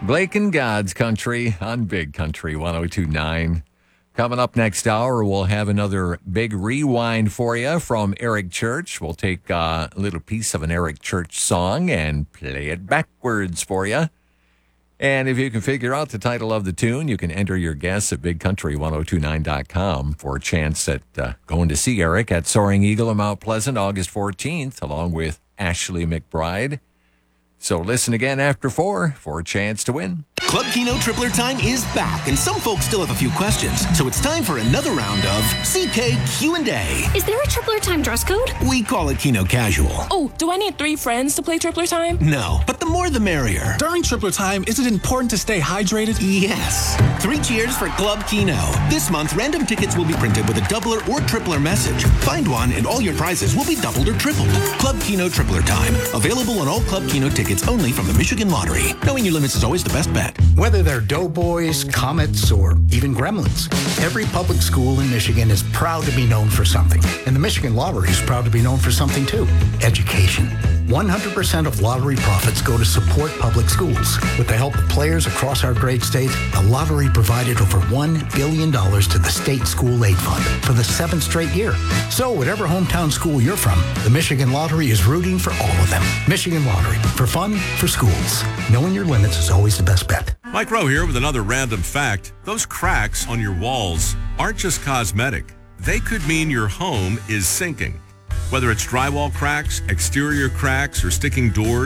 Blake and God's Country on Big Country 102.9. Coming up next hour, we'll have another big rewind for you from Eric Church. We'll take a little piece of an Eric Church song and play it backwards for you. And if you can figure out the title of the tune, you can enter your guess at bigcountry1029.com for a chance at going to see Eric at Soaring Eagle in Mount Pleasant August 14th, along with Ashley McBride. So listen again after 4 for a chance to win. Club Keno Tripler Time is back, and some folks still have a few questions. So it's time for another round of CK Q&A. Is there a Tripler Time dress code? We call it Keno Casual. Oh, do I need 3 friends to play Tripler Time? No, but the more the merrier. During Tripler Time, is it important to stay hydrated? Yes. 3 cheers for Club Keno. This month, random tickets will be printed with a doubler or tripler message. Find one, and all your prizes will be doubled or tripled. Club Keno Tripler Time. Available on all Club Keno tickets only from the Michigan Lottery. Knowing your limits is always the best bet. Whether they're Doughboys, Comets, or even Gremlins, every public school in Michigan is proud to be known for something. And the Michigan Lottery is proud to be known for something too: education. 100% of lottery profits go to support public schools. With the help of players across our great state, the lottery provided over $1 billion to the State School Aid Fund for the 7th straight year. So whatever hometown school you're from, the Michigan Lottery is rooting for all of them. Michigan Lottery, for fun, for schools. Knowing your limits is always the best bet. Mike Rowe here with another random fact. Those cracks on your walls aren't just cosmetic. They could mean your home is sinking. Whether it's drywall cracks, exterior cracks, or sticking doors,